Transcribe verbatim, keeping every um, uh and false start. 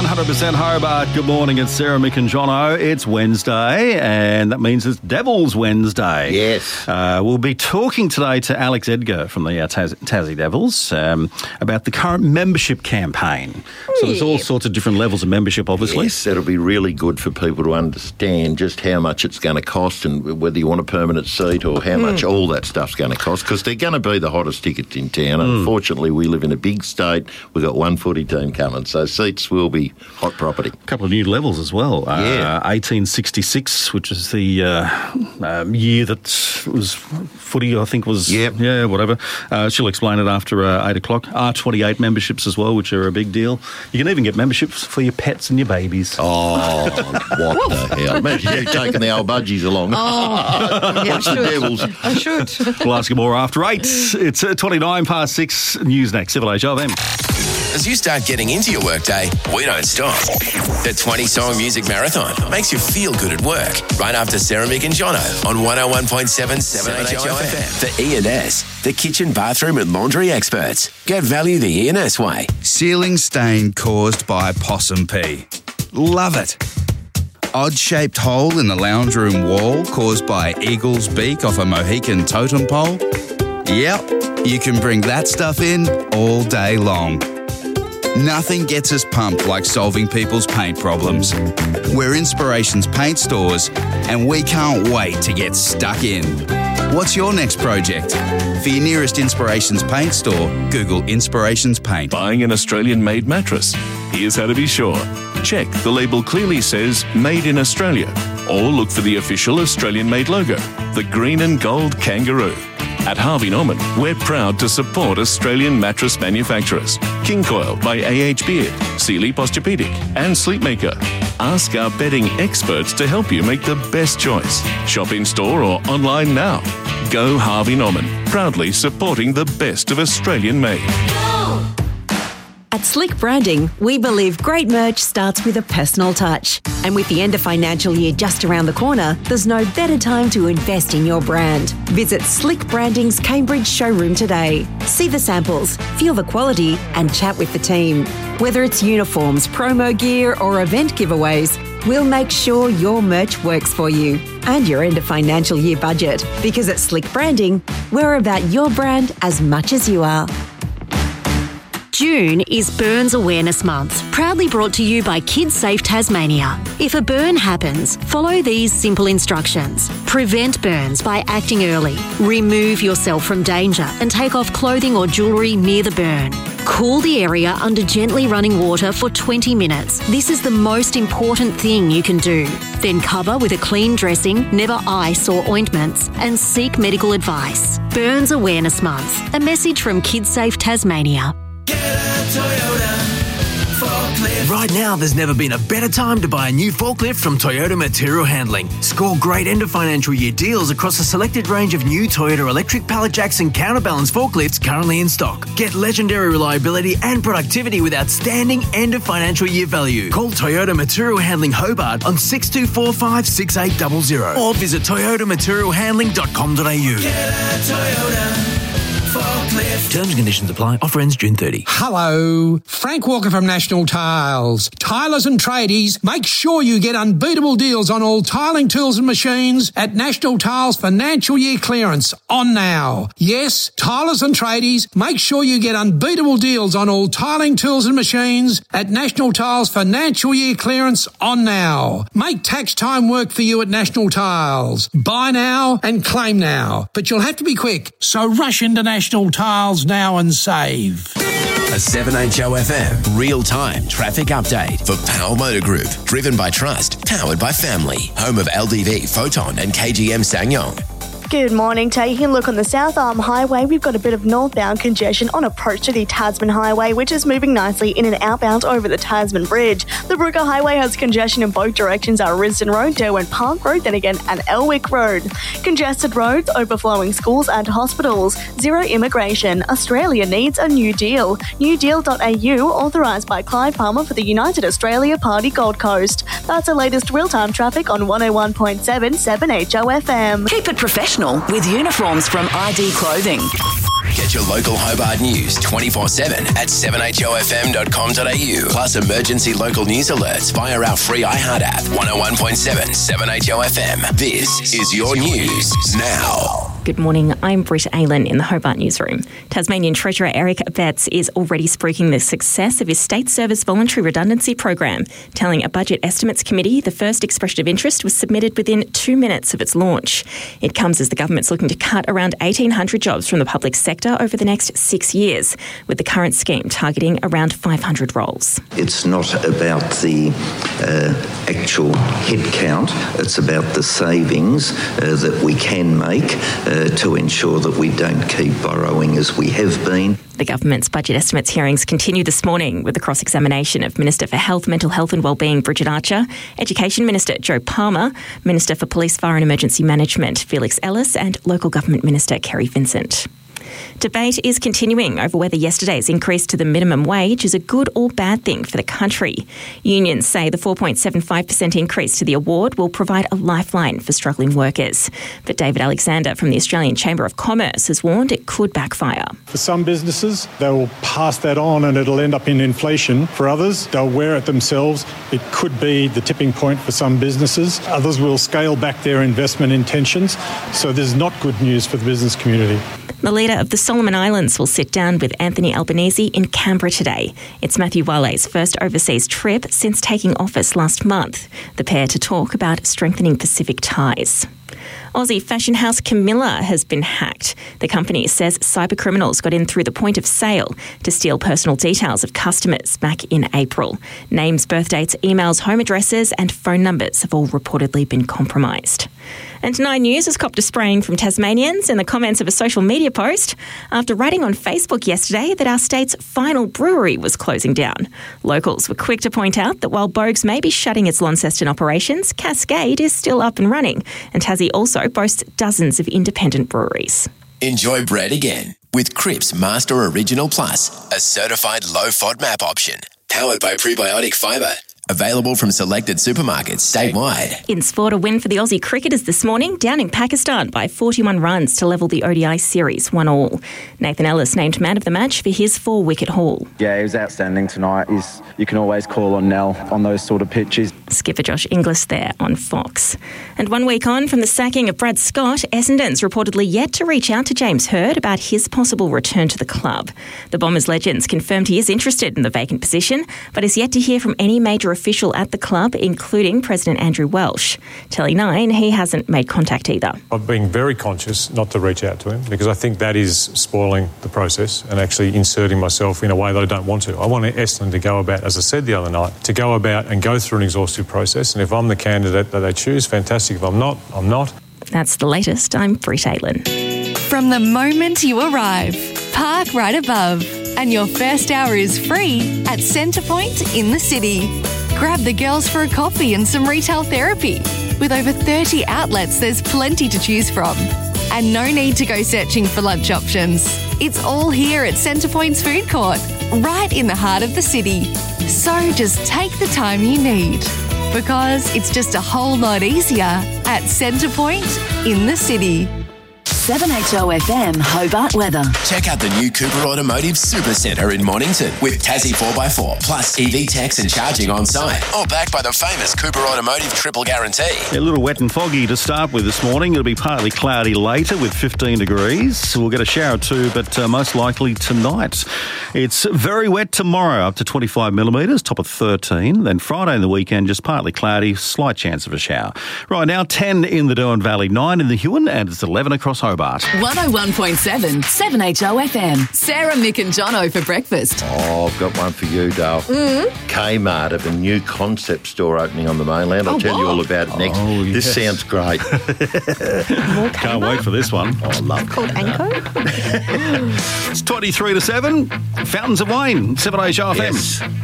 one hundred percent Hobart. Good morning, it's Sarah, Mick and Jono. It's Wednesday, and that means it's Devils Wednesday. Yes. Uh, we'll be talking today to Alex Edgar from the uh, Taz- Tassie Devils um, about the current membership campaign. So there's all sorts of different levels of membership, obviously. Yes, that'll be really good for people to understand just how much it's going to cost and whether you want a permanent seat or how much all that stuff's going to cost, because they're going to be the hottest tickets in town. Mm. Unfortunately, we live in a big state. We've got one footy team coming, so seats will be hot property. A couple of new levels as well. Yeah. Uh, eighteen sixty-six, which is the uh, um, year that was footy, I think was... Yep. Yeah, whatever. Uh, she'll explain it after uh, eight o'clock. R twenty-eight memberships as well, which are a big deal. You can even get memberships for your pets and your babies. Oh, what the hell. Imagine you taking the old budgies along. Oh, yeah, Watch the Devils. I should. We'll ask you more after eight. It's uh, twenty-nine past six. News next. Civil H L M. As you start getting into your workday, we don't stop. The twenty-song music marathon makes you feel good at work. Right after Sarah, Mick and Jono on one oh one point seven seven H O F M. The E and S, the kitchen, bathroom and laundry experts. Get value the E and S way. Ceiling stain caused by possum pee. Love it. Odd-shaped hole in the lounge room wall caused by eagle's beak off a Mohican totem pole. Yep, you can bring that stuff in all day long. Nothing gets us pumped like solving people's paint problems. We're Inspirations Paint Stores, and we can't wait to get stuck in. What's your next project? For your nearest Inspirations Paint store, Google Inspirations Paint. Buying an Australian-made mattress? Here's how to be sure. Check the label clearly says Made in Australia, or look for the official Australian-made logo, the green and gold kangaroo. At Harvey Norman, we're proud to support Australian mattress manufacturers. King Coil by A H Beard, Sealy Posturepedic and Sleepmaker. Ask our bedding experts to help you make the best choice. Shop in-store or online now. Go Harvey Norman, proudly supporting the best of Australian-made. At Slick Branding, we believe great merch starts with a personal touch. And with the end of financial year just around the corner, there's no better time to invest in your brand. Visit Slick Branding's Cambridge showroom today. See the samples, feel the quality, and chat with the team. Whether it's uniforms, promo gear, or event giveaways, we'll make sure your merch works for you and your end of financial year budget. Because at Slick Branding, we're about your brand as much as you are. June is Burns Awareness Month, proudly brought to you by Kids Safe Tasmania. If a burn happens, follow these simple instructions. Prevent burns by acting early. Remove yourself from danger and take off clothing or jewellery near the burn. Cool the area under gently running water for twenty minutes. This is the most important thing you can do. Then cover with a clean dressing, never ice or ointments, and seek medical advice. Burns Awareness Month. A message from Kids Safe Tasmania. Right now, there's never been a better time to buy a new forklift from Toyota Material Handling. Score great end of financial year deals across a selected range of new Toyota electric pallet jacks and counterbalance forklifts currently in stock. Get legendary reliability and productivity with outstanding end of financial year value. Call Toyota Material Handling Hobart on six two four five, six eight zero zero or visit toyota material handling dot com dot a u. Get a Toyota. Terms and conditions apply. Offer ends June thirtieth. Hello. Frank Walker from National Tiles. Tilers and tradies, make sure you get unbeatable deals on all tiling tools and machines at National Tiles Financial Year Clearance. On now. Yes, tilers and tradies, make sure you get unbeatable deals on all tiling tools and machines at National Tiles Financial Year Clearance. On now. Make tax time work for you at National Tiles. Buy now and claim now. But you'll have to be quick, so rush into National Tiles now and save. A seven H O F M real-time traffic update for Powell Motor Group. Driven by trust, powered by family. Home of L D V, Photon and K G M Ssangyong. Good morning. Taking a look on the South Arm Highway, we've got a bit of northbound congestion on approach to the Tasman Highway, which is moving nicely in and outbound over the Tasman Bridge. The Brooker Highway has congestion in both directions at Risdon Road, Derwent Park Road, then again at Elwick Road. Congested roads, overflowing schools and hospitals. Zero immigration. Australia needs a new deal. new deal dot a u, authorised by Clive Palmer for the United Australia Party Gold Coast. That's the latest real-time traffic on one oh one point seven seven H O F M. Keep it professional with uniforms from I D Clothing. Get your local Hobart news twenty-four seven at seven h o f m dot com dot a u. Plus emergency local news alerts via our free iHeart app. one oh one point seven, seven H O F M. This is your news now. Good morning, I'm Britt Aylan in the Hobart newsroom. Tasmanian Treasurer Eric Betts is already spruiking the success of his State Service Voluntary Redundancy Program, telling a Budget Estimates Committee the first expression of interest was submitted within two minutes of its launch. It comes as the government's looking to cut around eighteen hundred jobs from the public sector over the next six years, with the current scheme targeting around five hundred roles. It's not about the uh, actual head count, it's about the savings uh, that we can make uh, to ensure that we don't keep borrowing as we have been. The government's budget estimates hearings continue this morning with the cross-examination of Minister for Health, Mental Health and Wellbeing Bridget Archer, Education Minister Joe Palmer, Minister for Police, Fire and Emergency Management Felix Ellis and Local Government Minister Kerry Vincent. Debate is continuing over whether yesterday's increase to the minimum wage is a good or bad thing for the country. Unions say the four point seven five percent increase to the award will provide a lifeline for struggling workers. But David Alexander from the Australian Chamber of Commerce has warned it could backfire. For some businesses, they will pass that on and it'll end up in inflation. For others, they'll wear it themselves. It could be the tipping point for some businesses. Others will scale back their investment intentions. So there's not good news for the business community. The leader of the Solomon Islands will sit down with Anthony Albanese in Canberra today. It's Matthew Wale's first overseas trip since taking office last month. The pair to talk about strengthening Pacific ties. Aussie fashion house Camilla has been hacked. The company says cybercriminals got in through the point of sale to steal personal details of customers back in April. Names, birth dates, emails, home addresses and phone numbers have all reportedly been compromised. And Nine News has copped a spraying from Tasmanians in the comments of a social media post after writing on Facebook yesterday that our state's final brewery was closing down. Locals were quick to point out that while Bogues may be shutting its Launceston operations, Cascade is still up and running, and Tassie also boasts dozens of independent breweries. Enjoy bread again with Cripps Master Original Plus, a certified low FOD MAP option, powered by prebiotic fibre. Available from selected supermarkets statewide. In sport, a win for the Aussie cricketers this morning, downing Pakistan by forty-one runs to level the O D I series one all. Nathan Ellis named man of the match for his four-wicket haul. Yeah, he was outstanding tonight. He's, you can always call on Nell on those sort of pitches. Skipper Josh Inglis there on Fox. And one week on from the sacking of Brad Scott, Essendon's reportedly yet to reach out to James Hird about his possible return to the club. The Bombers legends confirmed he is interested in the vacant position, but is yet to hear from any major official at the club, including President Andrew Welsh. Telling Nine he hasn't made contact either. I've been very conscious not to reach out to him because I think that is spoiling the process and actually inserting myself in a way that I don't want to. I want Essendon to go about, as I said the other night, to go about and go through an exhaustive process. And if I'm the candidate that they choose, fantastic. If I'm not, I'm not. That's the latest. I'm Britt Aylan. From the moment you arrive, park right above, and your first hour is free at Centrepoint in the city. Grab the girls for a coffee and some retail therapy. With over thirty outlets, there's plenty to choose from. And no need to go searching for lunch options. It's all here at Centrepoint's food court, right in the heart of the city. So just take the time you need, because it's just a whole lot easier at Centrepoint in the city. seven H O F M Hobart weather. Check out the new Cooper Automotive Super Centre in Mornington with Tassie four by four plus E V techs and charging on site. All backed by the famous Cooper Automotive Triple Guarantee. A little wet and foggy to start with this morning. It'll be partly cloudy later with fifteen degrees. We'll get a shower too, but uh, most likely tonight. It's very wet tomorrow, up to twenty-five millimetres, top of thirteen. Then Friday and the weekend, just partly cloudy, slight chance of a shower. Right now, ten in the Derwent Valley, nine in the Huon, and it's eleven across Hobart. one oh one point seven, seven H O F M. Sarah, Mick and Jono for breakfast. Oh, I've got one for you, Dale. Mm. Kmart have a new concept store opening on the mainland. I'll Oh, tell you what? all about it next. Oh, This yes. sounds great. Can't wait for this one. Oh, I love it. Called Anko. It's twenty-three to seven. Fountains of Wayne, seven H O F M. Yes.